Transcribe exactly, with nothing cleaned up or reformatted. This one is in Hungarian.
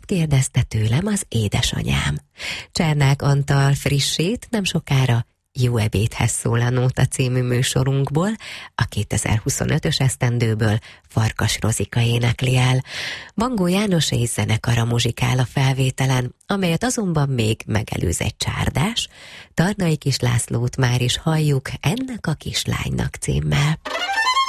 kérdezte tőlem az édesanyám. Csernák Antal frissét nem sokára Jó ebédhez szól a Nóta című műsorunkból, a kétezer-huszonötös esztendőből Farkas Rozika énekli el. Bangó János és zenekara muzsikál a felvételen, amelyet azonban még megelőz egy csárdás. Tarnai Kis Lászlót már is halljuk Ennek a kislánynak címmel.